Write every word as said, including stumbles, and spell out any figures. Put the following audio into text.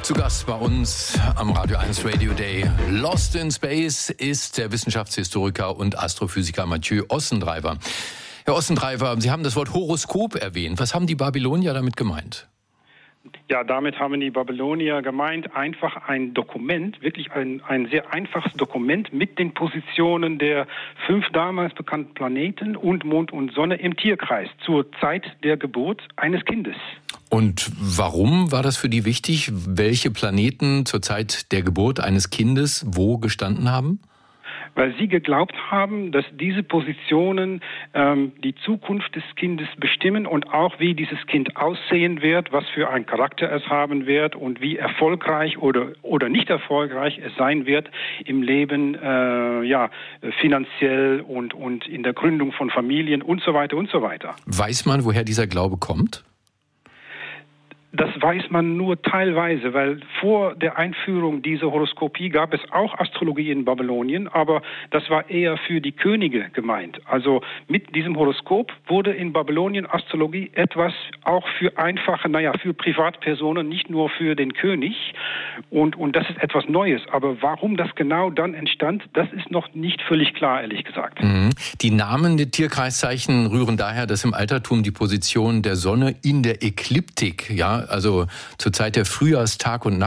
Zu Gast bei uns am Radio eins Radio Day Lost in Space ist der Wissenschaftshistoriker und Astrophysiker Mathieu Ossendreifer. Herr Ossendreifer, Sie haben das Wort Horoskop erwähnt. Was haben die Babylonier damit gemeint? Ja, damit haben die Babylonier gemeint, einfach ein Dokument, wirklich ein, ein sehr einfaches Dokument mit den Positionen der fünf damals bekannten Planeten und Mond und Sonne im Tierkreis zur Zeit der Geburt eines Kindes. Und warum war das für die wichtig, welche Planeten zur Zeit der Geburt eines Kindes wo gestanden haben? Weil sie geglaubt haben, dass diese Positionen ähm, die Zukunft des Kindes bestimmen und auch wie dieses Kind aussehen wird, was für einen Charakter es haben wird und wie erfolgreich oder oder nicht erfolgreich es sein wird im Leben, äh, ja, finanziell und und in der Gründung von Familien und so weiter und so weiter. Weiß man, woher dieser Glaube kommt? Das weiß man nur teilweise, weil vor der Einführung dieser Horoskopie gab es auch Astrologie in Babylonien, aber das war eher für die Könige gemeint. Also mit diesem Horoskop wurde in Babylonien Astrologie etwas auch für einfache, naja, für Privatpersonen, nicht nur für den König. Und, und das ist etwas Neues. Aber warum das genau dann entstand, das ist noch nicht völlig klar, ehrlich gesagt. Mhm. Die Namen der Tierkreiszeichen rühren daher, dass im Altertum die Position der Sonne in der Ekliptik, ja, also zur Zeit der Frühjahrstag- und